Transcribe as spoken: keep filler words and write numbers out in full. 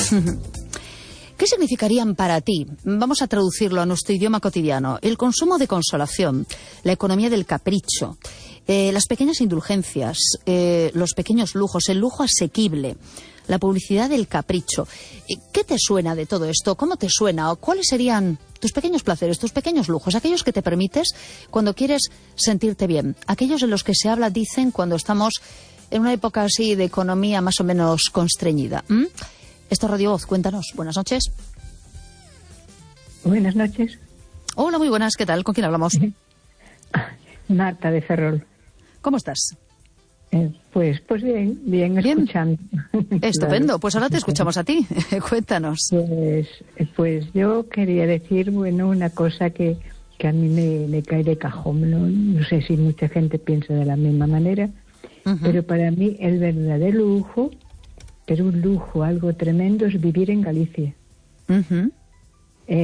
¿Qué significarían para ti? Vamos a traducirlo a nuestro idioma cotidiano. El consumo de consolación, la economía del capricho, eh, las pequeñas indulgencias, eh, los pequeños lujos, el lujo asequible, la publicidad del capricho. ¿Qué te suena de todo esto? ¿Cómo te suena? ¿O cuáles serían tus pequeños placeres, tus pequeños lujos, aquellos que te permites cuando quieres sentirte bien? Aquellos en los que se habla, dicen, cuando estamos en una época así de economía más o menos constreñida. ¿Mm? Esto es Radio Voz, cuéntanos. Buenas noches. Buenas noches. Hola, muy buenas. ¿Qué tal? ¿Con quién hablamos? Marta de Ferrol. ¿Cómo estás? Eh, pues pues bien, bien, bien. escuchando. Estupendo. Claro. Pues ahora te escuchamos a ti. Cuéntanos. Pues, pues yo quería decir, bueno, una cosa que, que a mí me, me cae de cajón. ¿no? no sé si mucha gente piensa de la misma manera, uh-huh. pero para mí el verdadero lujo, pero un lujo, algo tremendo, es vivir en Galicia. Uh-huh.